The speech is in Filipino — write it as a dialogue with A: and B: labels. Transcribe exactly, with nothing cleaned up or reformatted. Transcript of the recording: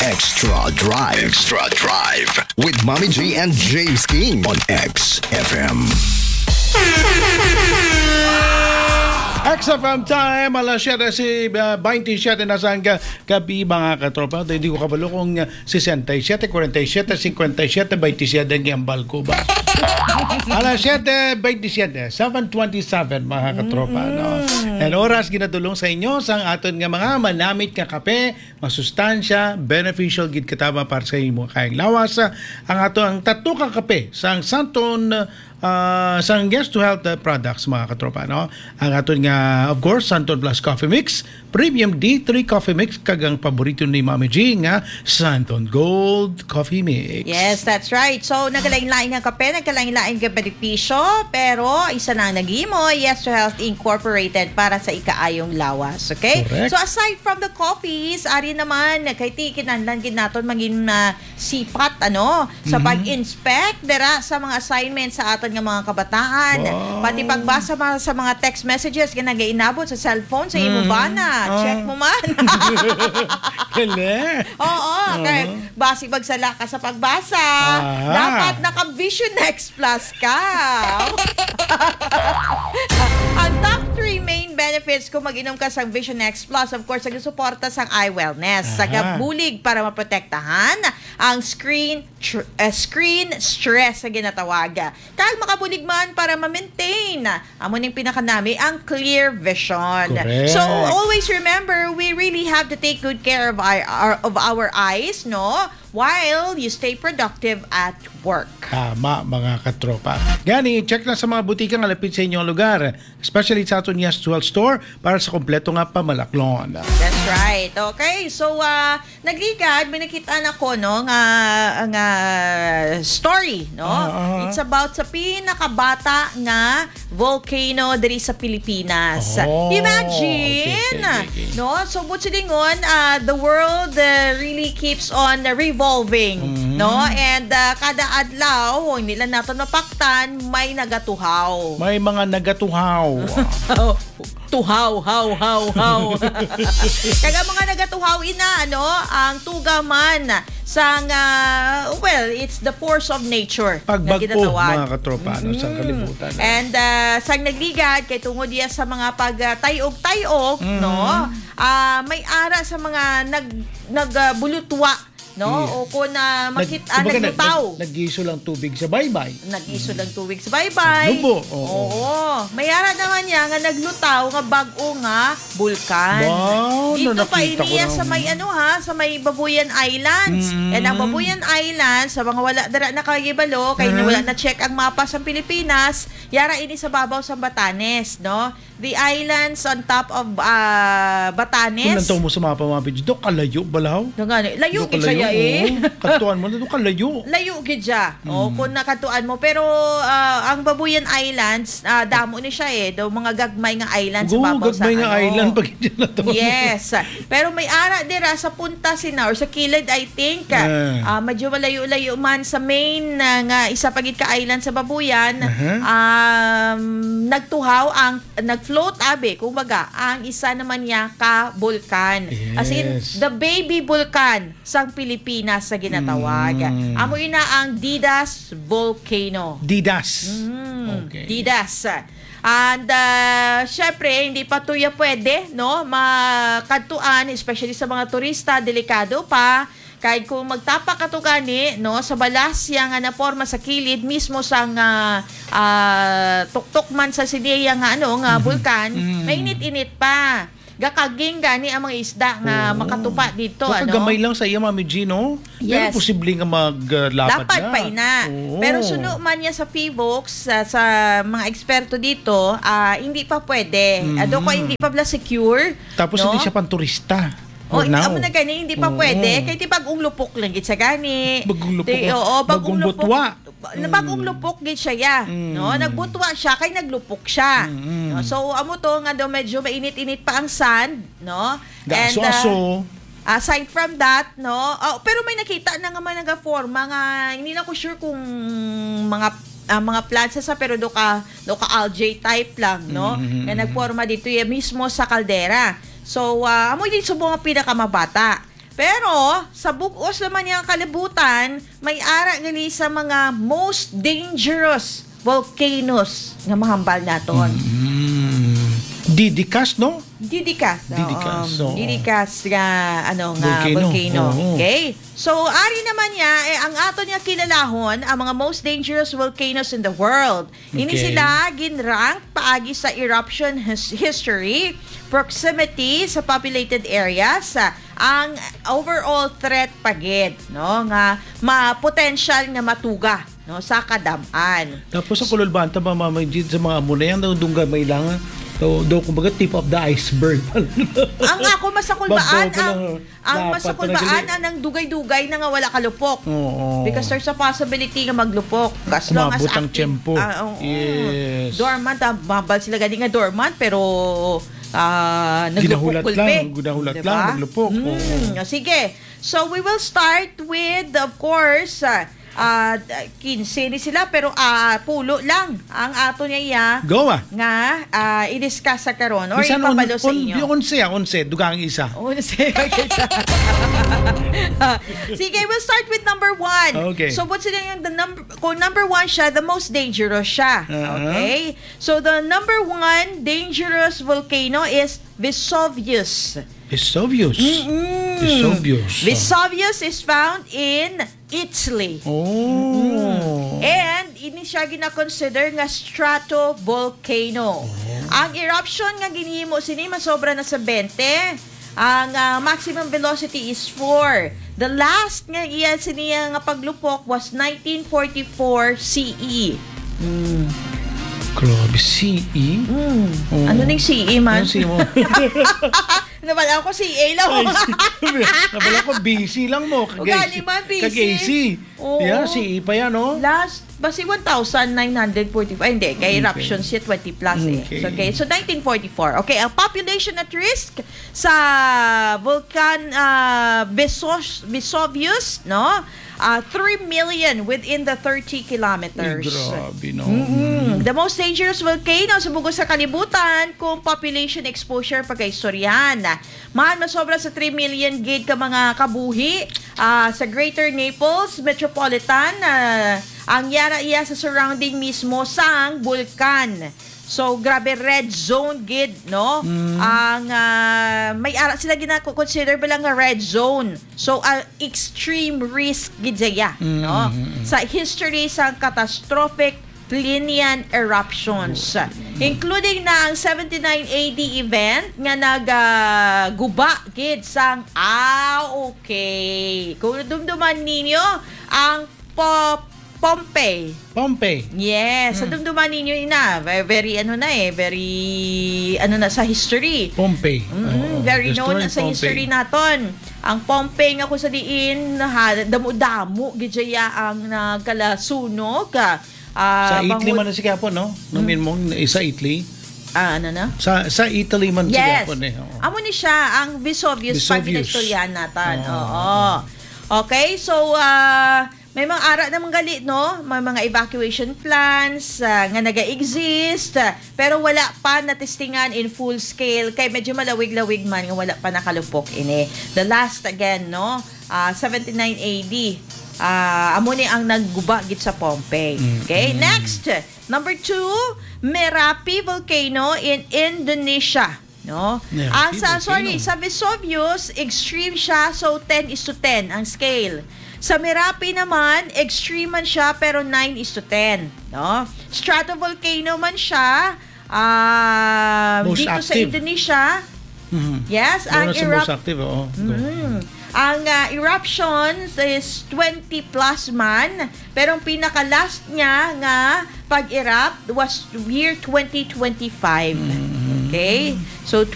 A: Extra Drive. Extra Drive. With Mommy G and James King on X F M.
B: X F M time, alas siyete si uh, twenty-seven na saan ka gabi mga katropa. Hindi ko kabalo kung uh, sixty-seven, forty-seven, fifty-seven, twenty-seven ang ambal ko ba. Alas siyete twenty-seven, seven twenty-seven mga katropa. No? And oras ginadulong sa inyo sa aton nga mga manamit nga kape, masustansya, beneficial gid katama para sa imo kaing lawas. Ang ato ang tatlo ka kape sa Santon uh, sa Guest to Health uh, products mga katropa. No? Ang aton nga of course Santon Plus Coffee Mix, Premium D three Coffee Mix kagang paborito ni Mami G nga Santon Gold Coffee Mix.
C: Yes, that's right. So nagalain-lain nga kape, nagalain-lain nga benepisyo, pero isa lang nagimo, Yes to Health Incorporated para sa ikaayong lawas. Okay?
B: Correct.
C: So aside from the coffees, ari naman kay ti kinahanglan gid naton maging uh, sipat ano sa
B: Mhm.
C: pag-inspect dira sa mga assignments sa aton nga mga kabataan.
B: Wow.
C: Pati pagbasa ma- sa mga text messages nga nagainabot sa cellphone sa imo ba na?
B: Ah.
C: Check mo man.
B: Kale.
C: Oo, kaya basi magsala ka sa pagbasa.
B: Aha.
C: Dapat naka-Vision X Plus ka. Ang top three main benefits kung mag-inom ka sa Vision X Plus, of course, nagsusuporta sa eye wellness. Sa
B: Aha.
C: bulig para maprotektahan ang screen tr- uh, screen stress sa ginatawag. Kag makabulig man para ma-maintain amo ning pinakanami ang clear vision.
B: Correct.
C: So always remember, we really have to take good care of our, our of our eyes, no? While you stay productive at work.
B: Tama mga katropa. Gani, check na sa mga butika nga lapit sa inyong lugar. Especially sa aton Yes to Health Store para sa kompleto nga pamalaklon.
C: That's right. Okay. So, uh, nagligad, may nakita na ko, no, nga, nga story, no?
B: Ah, ah.
C: It's about sa pinakabata nga volcano diri sa Pilipinas.
B: Oh,
C: Imagine!
B: okay, okay, okay.
C: No? So, butsilingon, uh, the world uh, really keeps on uh, revolving.
B: Mhm.
C: No? And uh, kada adlaw, hindi lang natin mapaktan, may nagatuhaw.
B: May mga nagatuhaw.
C: Tuhaw, haw, haw, haw. Kaya mga nagatuhaw ina, ano, ang tugaman sang, uh, well, it's the force of nature. na
B: Pagbagpo
C: ginatawag.
B: mga katropa no, sa kalibutan.
C: And uh, sang nagligad, kay tungod diya sa mga pagtayog-tayog,
B: Mhm.
C: no, ah may ara sa mga nag, nagbulutwa, no,
B: Yeah.
C: o kung na makita,
B: kumbaga,
C: naglutaw.
B: nag, nag-iso lang tubig sa baybay.
C: Nag-iso lang two weeks. Bye-bye.
B: Naglubo, oo.
C: Oo. Mayara naman niya nga naglutaw nga bag-o nga bulkan.
B: Wow,
C: Dito
B: na
C: pa
B: nakita ko
C: iniya
B: na.
C: sa may ano ha, sa may Babuyan Islands.
B: Mm.
C: And ang Babuyan Islands, sa mga wala dara na kagibalo, kay
B: Mhm.
C: wala na check ang mapa sa Pilipinas, yara ini sa babaw sa Batanes, no? The islands on top of uh,
B: Kung
C: Batanes.
B: nantaw mo sa mga pamabidyo, do kalayo balaw.
C: No, nga, layo
B: Do
C: gid siya eh.
B: Katuan mo na do kalayo.
C: Layo gid siya.
B: Hmm.
C: O kung nakatuan mo, pero ah, ang Babuyan Islands, ah, damo ni siya eh, do mga gagmay nga islands sa
B: Go,
C: babaw sa
B: gagmay nga
C: ano.
B: island pag hindi na to.
C: Yes. Pero may ara dira sa punta sina or sa kilid, I think.
B: Eh.
C: Ah, medyo malayo-layo man sa main na nga isa pagit ka island sa Babuyan.
B: Aha.
C: Um, nagtuhaw ang nagfloat abe kumbaga ang isa naman niya ka bulkan. As in
B: Yes.
C: the baby vulkan sang Pilipinas sa ginatawag.
B: Mm.
C: Amo ina ang Didas Volcano.
B: Didas.
C: Mm,
B: Okay.
C: Didas. And uh, syempre, hindi pa tuya pwede, no? Makadtuan, especially sa mga turista, delikado pa. Kahit kung magtapa ka to gani, no, sa balas yang nga na forma sa kilid mismo sang uh, uh, tuktok man sa sideya nga ano nga bulkan,
B: Mhm.
C: mainit-init pa. Gakaging gani ang mga isda nga
B: Oo.
C: makatupa dito,
B: Baka
C: ano?
B: gamay lang sa iya, Mami G, no?
C: Yes.
B: Pero posible nga maglapad
C: Dapat
B: na.
C: pa ina.
B: Oo.
C: Pero suno man niya sa Fivox, sa, sa mga eksperto dito, ah, hindi pa pwede.
B: Mhm.
C: Ado ko hindi pa bla secure.
B: Tapos
C: no?
B: hindi siya panturista.
C: O,
B: For
C: hindi
B: now.
C: amo na gani, hindi pa
B: Oo.
C: pwede. Kaya ti bagong lupok lang gid sa gani.
B: Bagong lupok
C: Ti-
B: lang.
C: Oo, bagong
B: Bagong
C: lupok.
B: butwa.
C: Na bagong lupok gid siya ya.
B: Mm.
C: No, nagbutwa siya kay naglupok siya.
B: Mm.
C: No, so amo to nga daw medyo mainit-init pa ang sand, no?
B: Gaso-aso.
C: uh, aside from that, no? Oh, pero may nakita na nga man nagaforma nga hindi na ko sure kung mga ah, mga plants sa pero do ka do ka algae type lang, no?
B: Mm-hmm.
C: Na nagforma dito yan mismo sa kaldera. So, uh, amo din subo nga pinakamabata. Pero sa bugos naman niyang kalibutan, may ara gali sa mga most dangerous volcanoes nga mahambal naton.
B: Mm. Didikas, no?
C: Didikas.
B: Didikas,
C: Um,
B: oo.
C: Didikas nga ano nga
B: Volcano.
C: volcano.
B: Oo.
C: Okay? So ari naman niya eh ang ato niya kilalahon ang mga most dangerous volcanoes in the world. Ini
B: Okay.
C: sila ginrank paagi sa eruption his- history, proximity sa populated areas, sa ang overall threat pagid, no, nga ma-potential nga matuga, no, sa kadam-an.
B: Tapos sa kululbanta ba mamay sa mga amo na yan, daw dungga may lang. Daw, daw kumbaga tip of the iceberg.
C: Ang ako masakulbaan,
B: Babaw ka
C: ang,
B: lang,
C: ang
B: dapat
C: masakulbaan,
B: talaga.
C: anang dugay-dugay na nga wala kalupok.
B: Oo.
C: Because there's a possibility nga maglupok. As long as
B: Umabot ang
C: active.
B: tiyempo.
C: Ah, oo.
B: Yes.
C: Dormant, ah, mabal sila gani nga dormant, pero ah,
B: Ginahulat
C: naglupok
B: lang,
C: kulpe.
B: ginahulat
C: Diba?
B: lang, naglupok.
C: Hmm,
B: Oo.
C: sige. So we will start with, of course, ah, ah, quince ni sila, pero ah, pulo lang ang ato niya iya
B: Go ah.
C: nga uh, i-discuss sa karon or
B: Bisan
C: ipabalo sa
B: on,
C: inyo.
B: on, onse ah, onse, dugang isa.
C: Oh, sige. Sige, we'll start with number one.
B: Okay.
C: So, what's sila yung the number, kung number one siya, the most dangerous siya.
B: Uh-huh.
C: Okay? So, the number one dangerous volcano is Vesuvius.
B: Vesuvius.
C: Mm.
B: Vesuvius.
C: Vesuvius is found in Italy.
B: Oh.
C: And ini siya gina-consider nga stratovolcano. Ang eruption nga ginhimo sini masobra na sa twenty. Ang ah, maximum velocity is four. The last nga iya siniya nga paglupok was nineteen forty-four C E. Mm.
B: Grabe, C E?
C: Mm.
B: Oh.
C: Ano ning C E man?
B: Ano C E mo?
C: Nabala ko C A lang.
B: Nabala ko, B C lang mo.
C: O, gani man, B C.
B: Kag-A C.
C: Oo.
B: Yeah, C E pa yan, no?
C: Last, basi one thousand nine hundred forty-five. Ay, hindi. Kay
B: Okay.
C: eruption siya twenty plus eh.
B: Okay.
C: So, okay. So, nineteen forty-four. Okay, ang population at risk sa Volcan uh, Vesos- Vesuvius, no? Uh, three million within the thirty
B: Ay,
C: kilometers.
B: grabe, no?
C: Mm-mm. The most dangerous volcano sa bugos sa kalibutan kung population exposure pagkaistoryan. Mahal masobra sa three million gig ka mga kabuhi ah, sa Greater Naples Metropolitan. ah, ang yara iya sa surrounding mismo sang bulkan. So, grabe, red zone gid, no? Ang ah, may ara sila gina-consider bilang nga red zone. So, ah, extreme risk gid siya, no? Sa history sa catastrophic Plinian eruptions, including na ang seventy-nine A D event nga nag-guba gid sang ah okay. Kung dumduman ninyo ang po Pompeii.
B: Pompey.
C: Yes, sa dumduman ninyo ina, very, very ano na eh, very ano na sa history.
B: Pompey.
C: Mm,
B: Oo,
C: very
B: the
C: known
B: story
C: na sa
B: Pompey.
C: history naton. Ang Pompeii nga kung sa diin, ha, damo-damo gid siya ang nagkalasunog.
B: Sa
C: Ah,
B: Italy
C: bangod-
B: man na si Kapon, no? Namin mo, eh, sa Italy.
C: Ah, ano na?
B: Sa sa Italy man si
C: Yes.
B: Kapon eh. Oo.
C: Amo ni siya ang Vesuvius, pag
B: Vesuvius.
C: pinagtoryan natin.
B: Oo.
C: Oo. Okay, so ah, may mga ara namang gali, no? May mga evacuation plans ah, nga naga-exist, ah, pero wala pa natistingan in full scale kay medyo malawig-lawig man nga wala pa nakalupok ini. The last again, no? Ah, seventy-nine A D. Ah, amo ni ang nagguba gid sa Pompeii. Okay, next. Number two, Merapi volcano in Indonesia. No?
B: Merapi
C: Ang sa,
B: volcano.
C: sorry, sa Vesuvius, extreme siya, so ten is to ten ang scale. Sa Merapi naman, extreme man siya, pero nine is to ten. No? Stratovolcano man siya, ah,
B: Most
C: dito sa
B: active.
C: Indonesia,
B: Mhm.
C: yes,
B: Doon
C: ang
B: na sa
C: erupt-
B: most active, oo. Go.
C: Mm. Ang ah, eruptions is twenty plus man, pero ang pinaka-last niya nga pag-erupt was year twenty twenty-five. Okay? So,